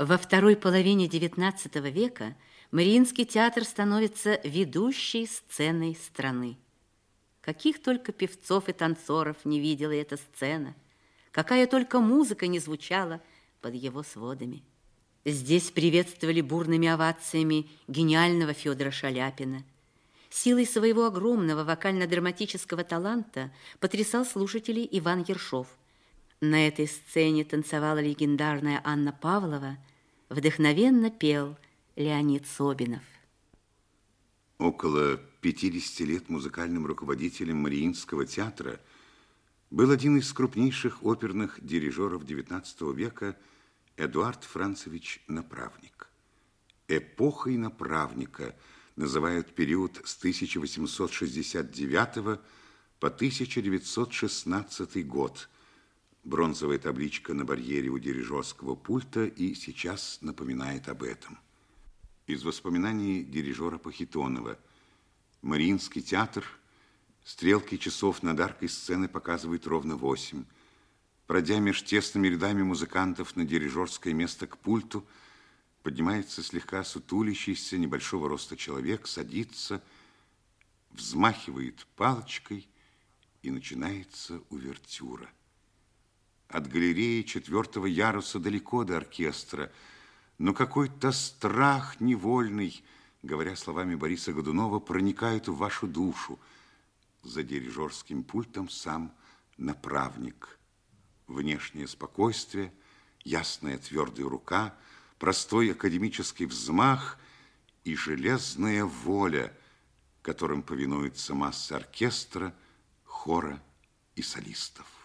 Во второй половине XIX века Мариинский театр становится ведущей сценой страны. Каких только певцов и танцоров не видела эта сцена, какая только музыка не звучала под его сводами. Здесь приветствовали бурными овациями гениального Федора Шаляпина. Силой своего огромного вокально-драматического таланта потрясал слушателей Иван Ершов. На этой сцене танцевала легендарная Анна Павлова, вдохновенно пел Леонид Собинов. Около 50 лет музыкальным руководителем Мариинского театра был один из крупнейших оперных дирижеров XIX века Эдуард Францевич Направник. Эпохой Направника называют период с 1869 по 1916 год. Бронзовая табличка на барьере у дирижерского пульта и сейчас напоминает об этом. Из воспоминаний дирижера Пахитонова. Мариинский театр, стрелки часов над аркой сцены показывают ровно 8. Пройдя меж тесными рядами музыкантов на дирижерское место к пульту, поднимается слегка сутулящийся небольшого роста человек, садится, взмахивает палочкой, и начинается увертюра. От галереи 4-го яруса далеко до оркестра, но какой-то страх невольный, говоря словами Бориса Годунова, проникает в вашу душу. За дирижерским пультом сам Направник. Внешнее спокойствие, ясная твердая рука, простой академический взмах и железная воля, которым повинуется масса оркестра, хора и солистов.